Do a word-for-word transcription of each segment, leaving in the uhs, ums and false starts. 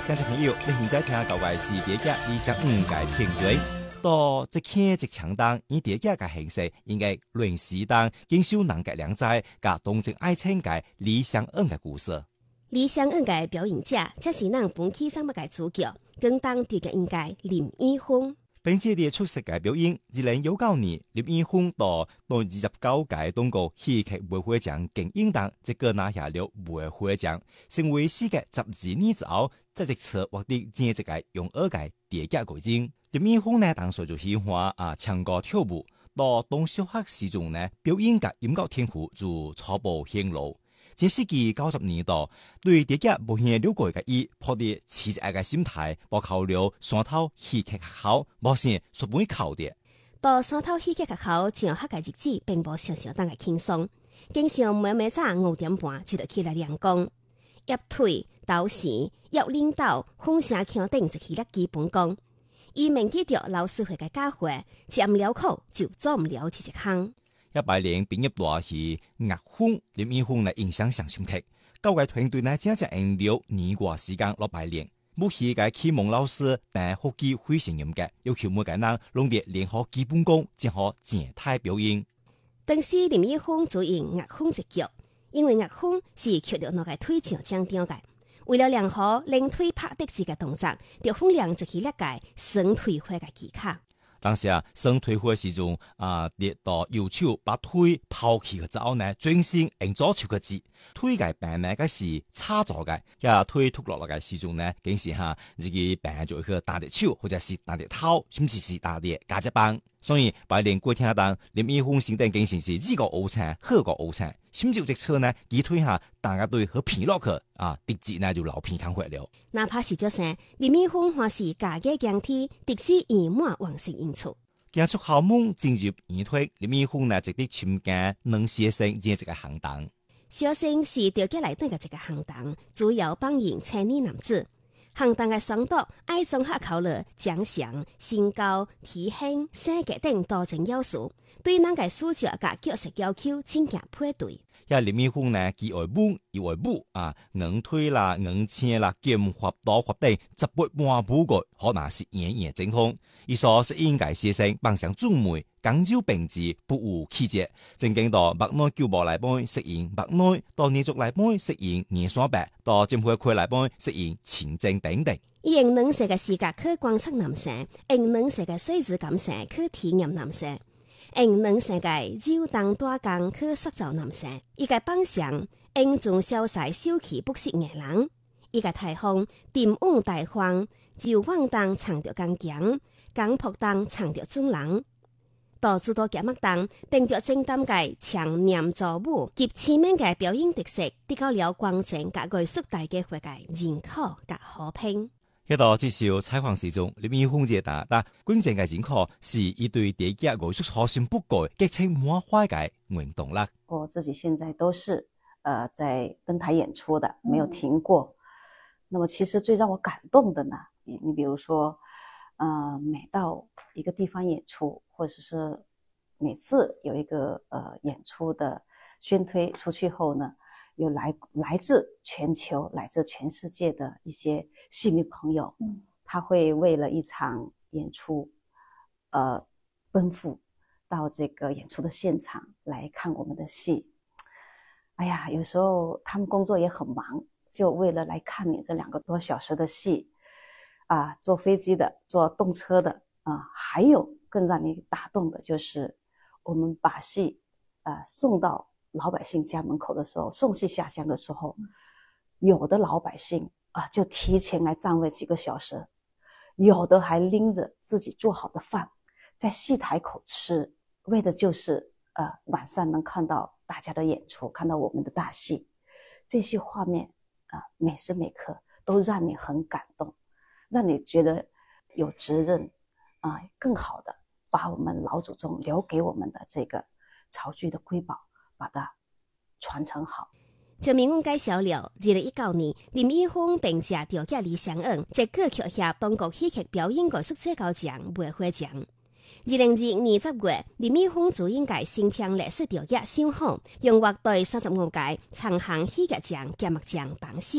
聽眾朋友，你現在聽到嘅是第一集理想五嘅片段。到即刻即強當，以第一集嘅形式，應該亂時當經受人嘅兩在，加東正愛情嘅理想五嘅故事。 理想五嘅表演者，即是咱本期上物嘅主角，更當調嘅應該林一峰。 並且啲出色嘅表演，二零一九年林一峰到到二十九屆中國戲劇會會獎競演檔，即個拿下了會會獎，成為世界十二年之後，即係次獲得正式嘅用二屆第一屆冠軍。林一峰呢，當時就喜歡啊唱歌跳舞，到當小學時中呢，表演嘅音樂天賦就初步顯露。這世紀九十年代，對第一無限了解嘅伊，抱啲持之愛嘅心態，報考了山頭戲劇學校，冇先順便考的。 到山頭戲劇學校上學嘅日子，並無常常當嘅輕鬆，經常每每早五點半就得起來練功，壓腿、倒時、壓領導、風聲腔等就起了基本功。伊銘記着老師會嘅教誨，吃唔了苦就做唔了這一項。 一百年畢業大戲樂風，林一峰嘅印象上深刻。教嘅團隊呢，正正用了年過時間落百年。冇戲嘅啟蒙老師，但學技非常嚴格，要求每個人攏得練好基本功，才好靜態表演。 當時林一峰主演樂風一劇，因為樂風是缺着那個腿上獎章嘅，為了練好練腿拍的士嘅動作，就訓練一起了解雙腿花嘅技巧。 當時啊，雙腿花時中啊，跌到右手把腿拋棄嘅之後呢，轉身用左手嘅指腿嘅病呢個是叉咗嘅，呀腿脫落落嘅時中呢，竟是哈自己病咗一個打隻手或者是打隻頭，甚至是打隻假隻棒。所以百年過聽當林一峰先定竟是是呢個好慘，好個好慘，甚至有隻車呢，佢腿下大家對和皮落去啊，直接呢就老皮扛回了。 哪怕是這些，林一峰還是家嘅鏡體，直至圓滿完成演出。 結束校門進入演出，林一峰呢直接參加能寫生這個行當。 小生是調過來對嘅這個行當，主要扮演青年男子。行當嘅雙獨愛綜合考慮長相、身高、體型、性格等多種要素，對咱嘅主角甲角色要求真正配對。 呀，林一峰呢，佢愛舞，又愛舞啊，硬腿啦、硬車啦、劍滑刀滑地，十八般武藝，可能是演員精通。伊所適應嘅寫生，扮相俊美，講究並治，不無氣節。正經到白內九步來幫適應白內，到年族來幫適應年山白，到金花區來幫適應前正等等。 伊用能寫嘅視覺去觀察男性，用能寫嘅細緻感性去體驗男性。用能寫嘅繞當大工去塑造男性，伊個扮相用種瀟灑秀氣不失藝人，伊個台風沉穩大方，就往當唱着剛強，剛樸當唱着俊人，到諸多節目當並着正當嘅強念造舞及前面嘅表演特色，得到了光正甲藝術大家伙嘅認可甲好評。 一到接受採訪時中，林一峰解答，但關鍵嘅認可是一對第一藝術初心不改，激情滿懷嘅運動啦。 我自己現在都是，呃，在登台演出的，沒有停過。嗯、那麼其實最讓我感動的呢，你你比如說，呃，每到一個地方演出，或者是每次有一個呃演出的宣推出去後呢，有來來自全球、來自全世界的一些戲迷朋友，嗯，他會為了一場演出，呃，奔赴到這個演出的現場來看我們的戲。哎呀，有時候他們工作也很忙，就為了來看你這兩個多小時的戲，啊，坐飛機的，坐動車的，啊，還有更讓你打動的就是我們把戲，啊，送到老百姓家門口的時候，送戲下鄉的時候，有的老百姓啊就提前來站位幾個小時，有的還拎着自己做好的飯在戲台口吃，為的就是呃晚上能看到大家的演出，看到我們的大戲。這些畫面啊、呃、每時每刻都讓你很感動，讓你覺得有責任啊、呃、更好的把我們老祖宗留給我們的這個潮劇的瑰寶把它傳承好。 前面我介紹了，二零一九年林一峰並且調解理想五，在歌劇協中國戲劇表演藝術最高獎會會獎。二零二一年十月，林一峰主演嘅新片歷史調解小項，用獲對三十五屆長航戲劇獎揭幕獎榜首。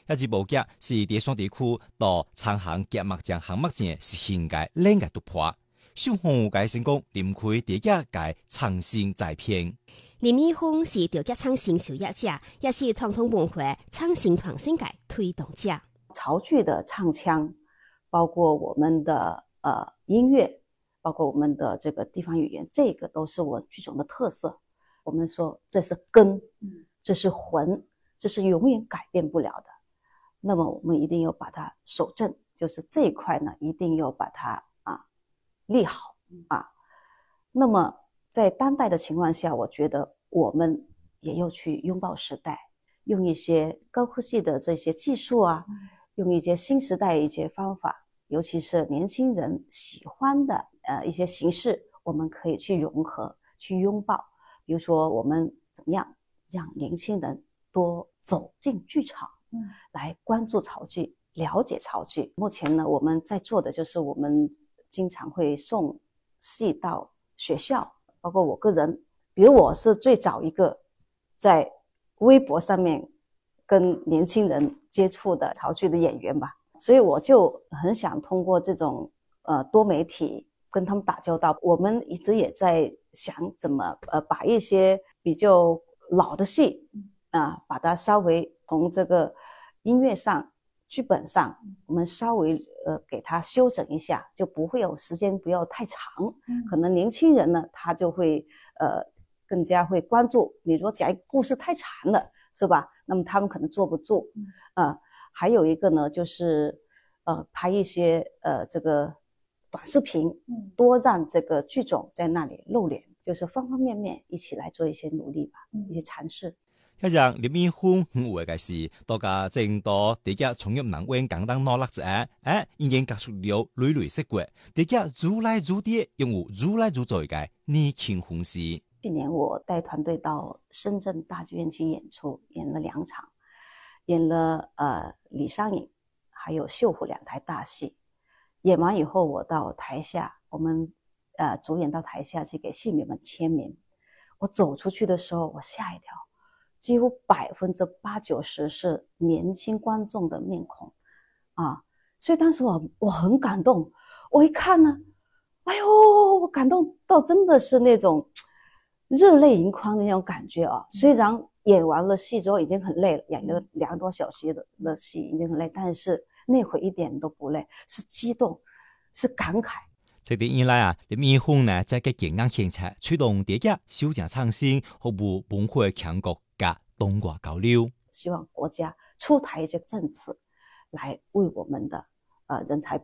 一支部劇是地雙地區到長航結幕將項目前實現嘅另個突破。小紅介成功連開第一屆創新製片。 林義峰是調節創新受益者，也是傳統文化創新創新嘅推動者。 潮劇的唱腔，包括我們的呃音樂，包括我們的這個地方語言，這個都是我劇種的特色。我們說這是根，這是魂，這是永遠改變不了的。那麼我們一定要把它守正，就是這一塊呢，一定要把它啊立好啊。那麼在當代的情況下，我覺得我們也要去擁抱時代，用一些高科技的這些技術啊，用一些新時代一些方法，尤其是年輕人喜歡的呃一些形式，我們可以去融合，去擁抱。比如說我們怎麼樣讓年輕人多走進劇場，嗯，來關注潮劇，了解潮劇。目前呢，我們在做的就是我們經常會送戲到學校，包括我個人，比如我是最早一個在微博上面跟年輕人接觸的潮劇的演員吧，所以我就很想通過這種呃多媒體跟他們打交道。我們一直也在想怎麼呃把一些比較老的戲啊、呃，把它稍微從這個音樂上、劇本上，我們稍微呃給它修整一下，就不會有時間不要太長。嗯、可能年輕人呢，他就會呃更加會關注。你如果講一個故事太長了，是吧？那麼他們可能坐不住。啊、呃，還有一個呢，就是呃拍一些呃這個短視頻，多讓這個劇種在那裡露臉，就是方方面面一起來做一些努力吧，嗯、一些嘗試。 一樣林義峰五位嘅事，大家正多第一從入能溫簡單努力者，誒，已經結束了累累生活。第一做來做啲，用戶做來做做嘅年輕紅事。 去年我帶團隊到深圳大劇院去演出，演了兩場，演了呃李商隱還有繡虎兩台大戲。演完以後，我到台下，我們呃主演到台下去給戲迷們簽名。我走出去的時候，我嚇一跳。幾乎百分之八九十是年輕觀眾的面孔，啊，所以當時我我很感動。我一看呢，哎呦，我感動到真的是那種熱淚盈眶的那種感覺啊！雖然演完了戲之後已經很累了，演了兩個多小時的的戲已經很累，但是那會一點都不累，是激動，是感慨。 這點以來啊，林義峰呢在嘅健康政策驅動第一小將創新和部本會強國嘅東華交流， 希望國家出台一些政策來為我們的呃人才